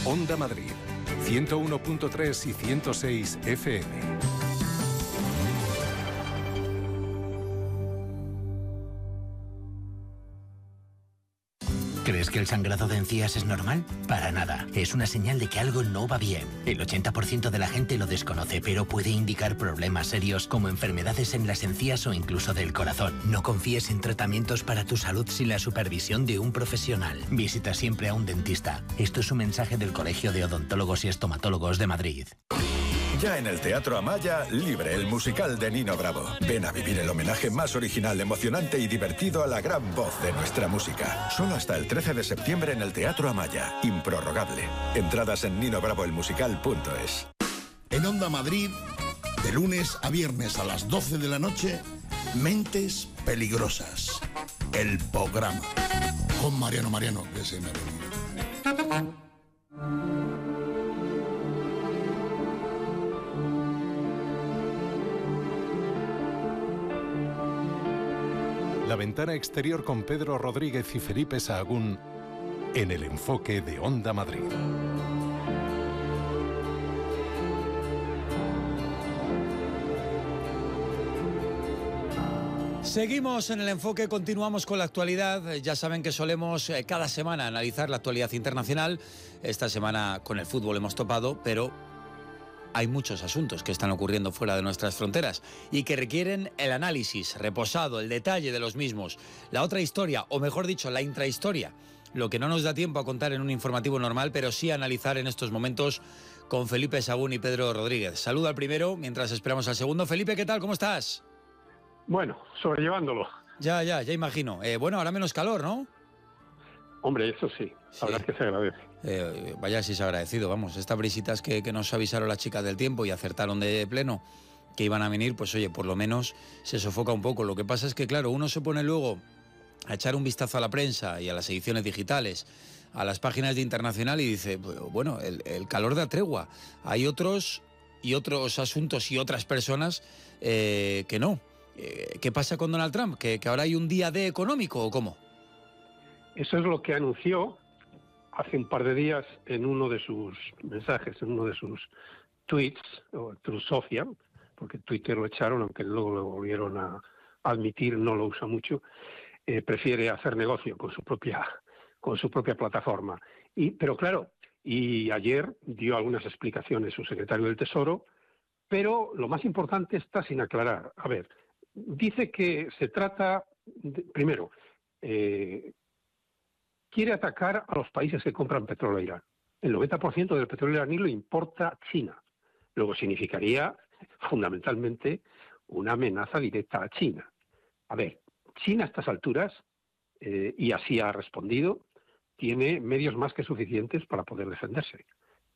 Onda Madrid, 101.3 y 106 FM. ¿Crees que el sangrado de encías es normal? Para nada. Es una señal de que algo no va bien. El 80% de la gente lo desconoce, pero puede indicar problemas serios como enfermedades en las encías o incluso del corazón. No confíes en tratamientos para tu salud sin la supervisión de un profesional. Visita siempre a un dentista. Esto es un mensaje del Colegio de Odontólogos y Estomatólogos de Madrid. Ya en el Teatro Amaya, Libre, el musical de Nino Bravo. Ven a vivir el homenaje más original, emocionante y divertido a la gran voz de nuestra música. Solo hasta el 13 de septiembre en el Teatro Amaya. Improrrogable. Entradas en ninobravoelmusical.es. En Onda Madrid, de lunes a viernes a las 12 de la noche, Mentes Peligrosas. El programa. Con Mariano, que se me ha venido. La ventana exterior con Pedro Rodríguez y Felipe Sahagún en el enfoque de Onda Madrid. Seguimos en el enfoque, continuamos con la actualidad. Ya saben que solemos cada semana analizar la actualidad internacional. Esta semana con el fútbol hemos topado, pero hay muchos asuntos que están ocurriendo fuera de nuestras fronteras y que requieren el análisis reposado, el detalle de los mismos, la otra historia, o mejor dicho, la intrahistoria, lo que no nos da tiempo a contar en un informativo normal, pero sí a analizar en estos momentos con Felipe Sahagún y Pedro Rodríguez. Saludo al primero mientras esperamos al segundo. Felipe, ¿qué tal? ¿Cómo estás? Bueno, sobrellevándolo. Ya imagino. Bueno, ahora menos calor, ¿no? Hombre, eso sí, la verdad es que se agradece. Vaya si se ha agradecido, vamos, estas brisitas que nos avisaron las chicas del tiempo y acertaron de pleno que iban a venir, pues oye, por lo menos se sofoca un poco. Lo que pasa es que, claro, uno se pone luego a echar un vistazo a la prensa y a las ediciones digitales, a las páginas de Internacional y dice, bueno, el calor da tregua. Hay otros asuntos y otras personas que no. ¿Qué pasa con Donald Trump? ¿Que ahora hay un día D económico o cómo? Eso es lo que anunció hace un par de días en uno de sus mensajes, en uno de sus tweets, o True Social, porque Twitter lo echaron, aunque luego lo volvieron a admitir, no lo usa mucho, prefiere hacer negocio con su propia plataforma. Pero claro, y ayer dio algunas explicaciones su secretario del Tesoro, pero lo más importante está sin aclarar. A ver, dice que se trata, primero, quiere atacar a los países que compran petróleo a Irán. El 90% del petróleo iraní lo importa China. Luego significaría, fundamentalmente, una amenaza directa a China. A ver, China a estas alturas, y así ha respondido, tiene medios más que suficientes para poder defenderse.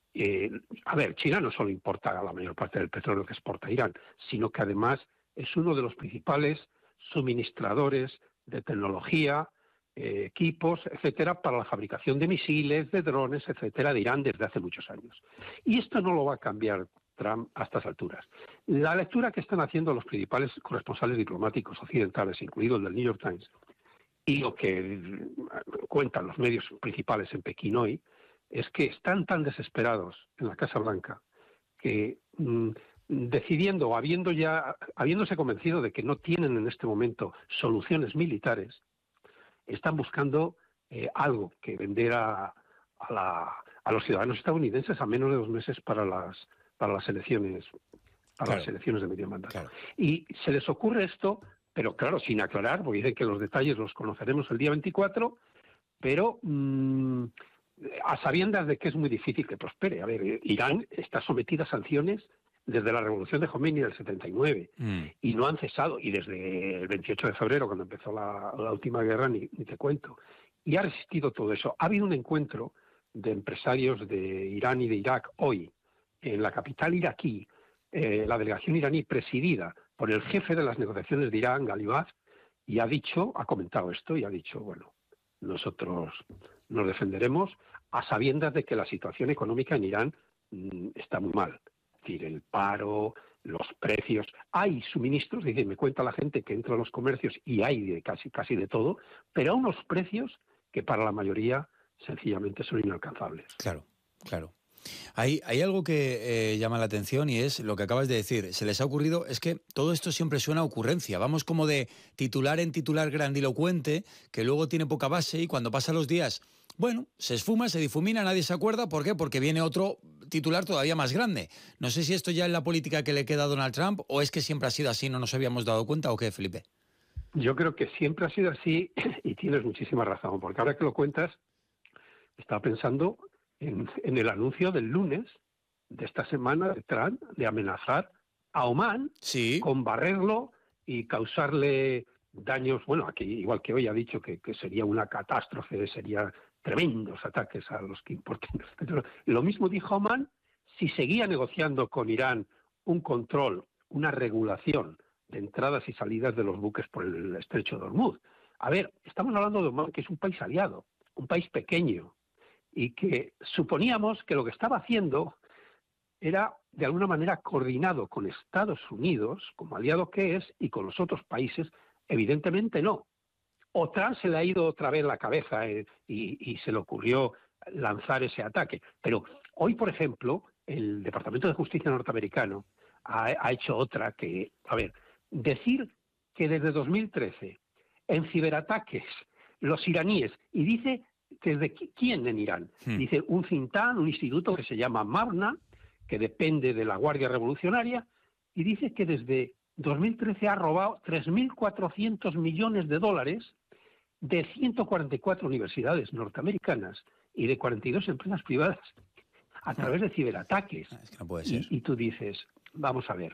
A ver, China no solo importa la mayor parte del petróleo que exporta Irán, sino que además es uno de los principales suministradores de tecnología, equipos, etcétera, para la fabricación de misiles, de drones, etcétera, de Irán desde hace muchos años. Y esto no lo va a cambiar Trump a estas alturas. La lectura que están haciendo los principales corresponsales diplomáticos occidentales, incluido el del New York Times, y lo que cuentan los medios principales en Pekín hoy, es que están tan desesperados en la Casa Blanca que decidiendo, habiéndose convencido de que no tienen en este momento soluciones militares, están buscando algo que vender a los ciudadanos estadounidenses a menos de 2 meses para las elecciones las elecciones de medio mandato. Claro. Y se les ocurre esto, pero claro, sin aclarar, porque dicen que los detalles los conoceremos el día 24, pero a sabiendas de que es muy difícil que prospere. A ver, Irán está sometida a sanciones desde la revolución de Khomeini del 79 y no han cesado, y desde el 28 de febrero, cuando empezó la última guerra, ni te cuento, y ha resistido todo eso. Ha habido un encuentro de empresarios de Irán y de Irak hoy en la capital iraquí, la delegación iraní presidida por el jefe de las negociaciones de Irán, Ghalibaf, y ha comentado esto y ha dicho, bueno, nosotros nos defenderemos a sabiendas de que la situación económica en Irán está muy mal. Es decir, el paro, los precios. Hay suministros, dice, me cuenta la gente que entra a los comercios y hay de casi de todo, pero a unos precios que para la mayoría sencillamente son inalcanzables. Claro. Claro. Hay algo que llama la atención y es lo que acabas de decir. Se les ha ocurrido, es que todo esto siempre suena a ocurrencia. Vamos como de titular en titular grandilocuente, que luego tiene poca base y cuando pasan los días, bueno, se esfuma, se difumina, nadie se acuerda. ¿Por qué? Porque viene otro titular todavía más grande. No sé si esto ya es la política que le queda a Donald Trump o es que siempre ha sido así, no nos habíamos dado cuenta o qué, Felipe. Yo creo que siempre ha sido así y tienes muchísima razón, porque ahora que lo cuentas, estaba pensando en el anuncio del lunes de esta semana de Trump de amenazar a Omán Sí. con barrerlo y causarle daños. Bueno, aquí igual que hoy ha dicho que sería una catástrofe, sería tremendos ataques a los que importan el petróleo. Lo mismo dijo Omán si seguía negociando con Irán un control, una regulación de entradas y salidas de los buques por el estrecho de Hormuz. A ver, estamos hablando de Omán, que es un país aliado, un país pequeño, y que suponíamos que lo que estaba haciendo era de alguna manera coordinado con Estados Unidos, como aliado que es, y con los otros países. Evidentemente no. O Trump se le ha ido otra vez la cabeza y se le ocurrió lanzar ese ataque. Pero hoy, por ejemplo, el Departamento de Justicia norteamericano ha hecho otra que, a ver, decir que desde 2013 en ciberataques los iraníes, y dice desde quién en Irán, dice un think tank, un instituto que se llama Mabna, que depende de la Guardia Revolucionaria, y dice que desde 2013 ha robado 3.400 millones de dólares de 144 universidades norteamericanas y de 42 empresas privadas a través de ciberataques. Es que no puede ser. Y tú dices, vamos a ver,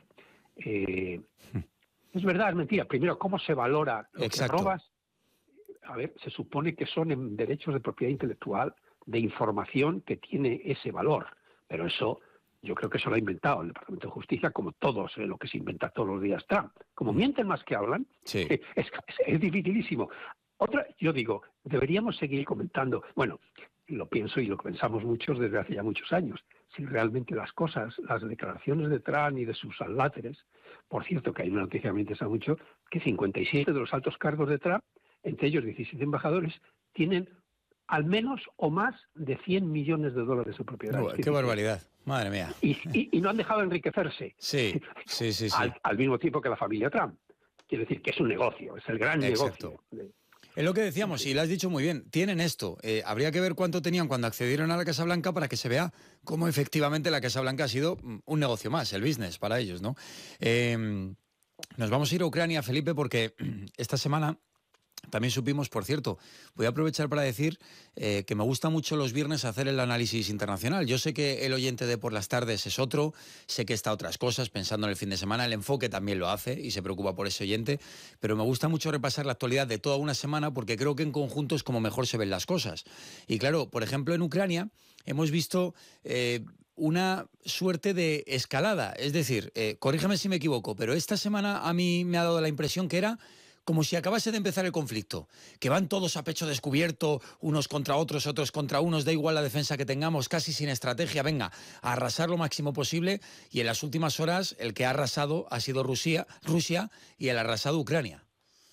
es verdad, es mentira. Primero, ¿cómo se valora lo que robas? A ver, se supone que son en derechos de propiedad intelectual, de información que tiene ese valor. Pero eso, yo creo que eso lo ha inventado el Departamento de Justicia, como todo lo que se inventa todos los días Trump. Como mienten más que hablan, sí. es dificilísimo. Otra, yo digo, deberíamos seguir comentando, bueno, lo pienso y lo pensamos muchos desde hace ya muchos años, si realmente las cosas, las declaraciones de Trump y de sus adláteres, por cierto que hay una noticia que me interesa mucho, que 57 de los altos cargos de Trump, entre ellos 17 embajadores, tienen al menos o más de 100 millones de dólares en propiedad. ¡Qué barbaridad! Madre mía. Y no han dejado de enriquecerse. Sí. Al mismo tiempo que la familia Trump. Quiere decir que es un negocio, es el gran negocio. Es lo que decíamos, y lo has dicho muy bien, tienen esto. Habría que ver cuánto tenían cuando accedieron a la Casa Blanca para que se vea cómo efectivamente la Casa Blanca ha sido un negocio más, el business para ellos, ¿no? Nos vamos a ir a Ucrania, Felipe, porque esta semana también supimos, por cierto, voy a aprovechar para decir que me gusta mucho los viernes hacer el análisis internacional. Yo sé que el oyente de por las tardes es otro, sé que está otras cosas, pensando en el fin de semana, el enfoque también lo hace y se preocupa por ese oyente, pero me gusta mucho repasar la actualidad de toda una semana porque creo que en conjunto es como mejor se ven las cosas. Y claro, por ejemplo, en Ucrania hemos visto una suerte de escalada, es decir, corrígeme si me equivoco, pero esta semana a mí me ha dado la impresión que era como si acabase de empezar el conflicto, que van todos a pecho descubierto, unos contra otros, otros contra unos, da igual la defensa que tengamos, casi sin estrategia, venga, a arrasar lo máximo posible, y en las últimas horas el que ha arrasado ha sido Rusia y el arrasado Ucrania.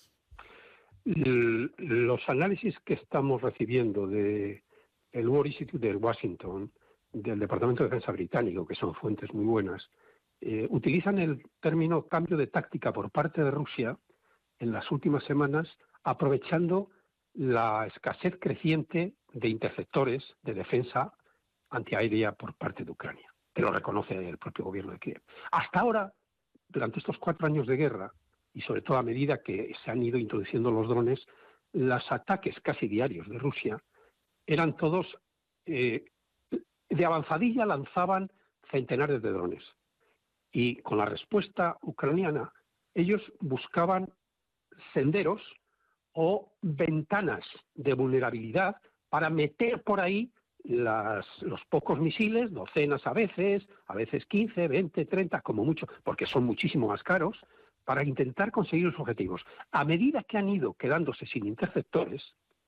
Los análisis que estamos recibiendo del War Institute de Washington, del Departamento de Defensa británico, que son fuentes muy buenas, utilizan el término cambio de táctica por parte de Rusia en las últimas semanas, aprovechando la escasez creciente de interceptores de defensa antiaérea por parte de Ucrania, que lo reconoce el propio gobierno de Kiev. Hasta ahora, durante estos 4 años de guerra, y sobre todo a medida que se han ido introduciendo los drones, los ataques casi diarios de Rusia eran todos, de avanzadilla lanzaban centenares de drones. Y con la respuesta ucraniana, ellos buscaban senderos o ventanas de vulnerabilidad para meter por ahí los pocos misiles, docenas a veces 15, 20, 30, como mucho, porque son muchísimo más caros, para intentar conseguir los objetivos. A medida que han ido quedándose sin interceptores,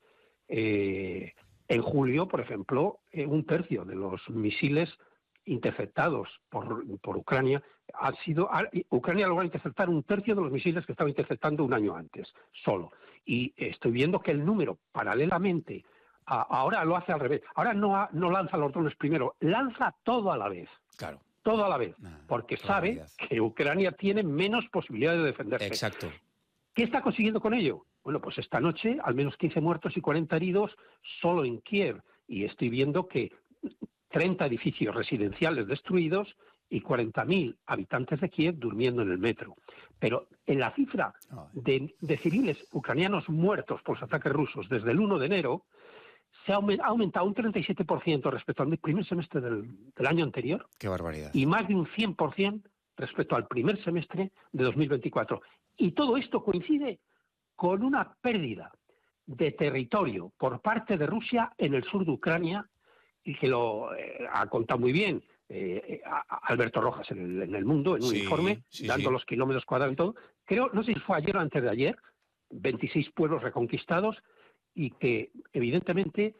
en julio, por ejemplo, 1/3 de los misiles interceptados por Ucrania Ucrania logró interceptar 1/3 de los misiles que estaba interceptando un año antes, solo. Y estoy viendo que el número, paralelamente ahora lo hace al revés. Ahora no lanza los drones primero, lanza todo a la vez. Claro. Todo a la vez, porque sabe que Ucrania tiene menos posibilidades de defenderse. Exacto. ¿Qué está consiguiendo con ello? Bueno, pues esta noche al menos 15 muertos y 40 heridos solo en Kiev. Y estoy viendo que 30 edificios residenciales destruidos y 40.000 habitantes de Kiev durmiendo en el metro. Pero en la cifra de civiles ucranianos muertos por los ataques rusos desde el 1 de enero, se ha aumentado un 37% respecto al primer semestre del año anterior. ¡Qué barbaridad! Y más de un 100% respecto al primer semestre de 2024. Y todo esto coincide con una pérdida de territorio por parte de Rusia en el sur de Ucrania, y que lo ha contado muy bien Alberto Rojas en el Mundo, en un informe, dando los kilómetros cuadrados y todo. Creo, no sé si fue ayer o antes de ayer, 26 pueblos reconquistados, y que evidentemente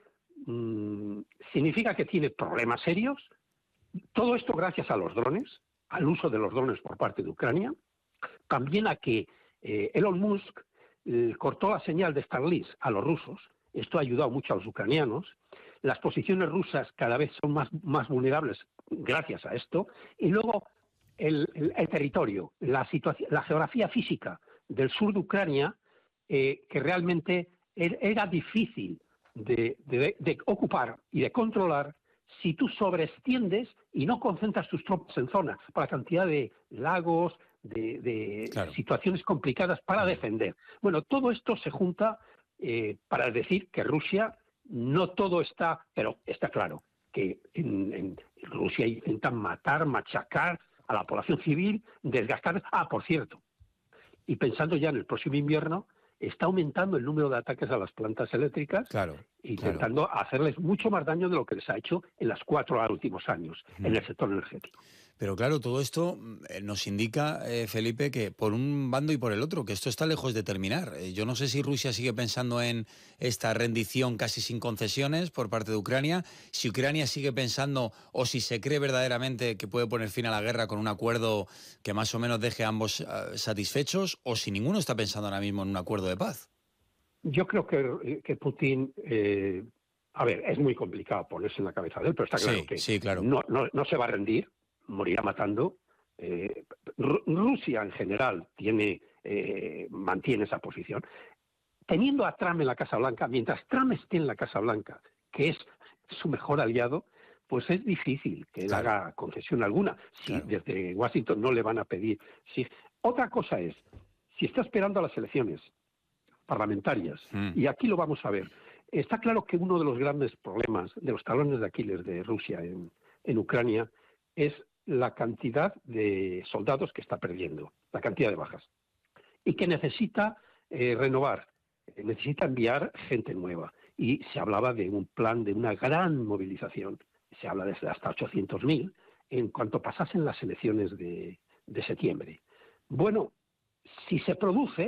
significa que tiene problemas serios. Todo esto gracias a los drones, al uso de los drones por parte de Ucrania, también a que Elon Musk cortó la señal de Starlink a los rusos. Esto ha ayudado mucho a los ucranianos. Las posiciones rusas cada vez son más vulnerables gracias a esto. Y luego el territorio, la geografía física del sur de Ucrania, que realmente era difícil de ocupar y de controlar si tú sobreextiendes y no concentras tus tropas en zona, por la cantidad de lagos, de situaciones complicadas para defender. Bueno, todo esto se junta para decir que Rusia no todo está, pero está claro que en Rusia intentan matar, machacar a la población civil, desgastar. Por cierto, y pensando ya en el próximo invierno, está aumentando el número de ataques a las plantas eléctricas, intentando hacerles mucho más daño de lo que les ha hecho en los 4 últimos años en el sector energético. Pero claro, todo esto nos indica, Felipe, que por un bando y por el otro, que esto está lejos de terminar. Yo no sé si Rusia sigue pensando en esta rendición casi sin concesiones por parte de Ucrania, si Ucrania sigue pensando o si se cree verdaderamente que puede poner fin a la guerra con un acuerdo que más o menos deje a ambos satisfechos, o si ninguno está pensando ahora mismo en un acuerdo de paz. Yo creo que Putin... es muy complicado ponerse en la cabeza de él, pero está claro que no se va a rendir, morirá matando. Rusia en general mantiene esa posición. Teniendo a Trump en la Casa Blanca, mientras Trump esté en la Casa Blanca, que es su mejor aliado, pues es difícil que él haga concesión alguna. Si desde Washington no le van a pedir. Otra cosa es, si está esperando a las elecciones parlamentarias, y aquí lo vamos a ver, está claro que uno de los grandes problemas, de los talones de Aquiles de Rusia en Ucrania, es la cantidad de soldados que está perdiendo, la cantidad de bajas, y que necesita renovar, necesita enviar gente nueva. Y se hablaba de un plan de una gran movilización, se habla de hasta 800.000 en cuanto pasasen las elecciones de septiembre. Bueno, si se produce,